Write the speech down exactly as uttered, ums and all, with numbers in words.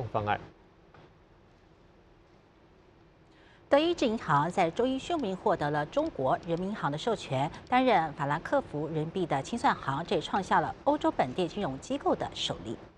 方案。 德意志银行在周一宣明获得了中国人民银行的授权，担任法兰克福人民币的清算行，这也创下了欧洲本地金融机构的首例。